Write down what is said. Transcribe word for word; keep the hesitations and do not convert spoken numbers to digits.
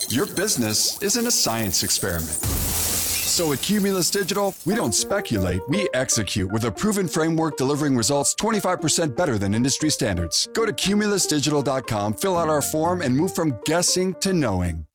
Your business isn't a science experiment. So at Cumulus Digital, we don't speculate, we execute with a proven framework delivering results twenty-five percent better than industry standards. Go to cumulus digital dot com, fill out our form, and move from guessing to knowing.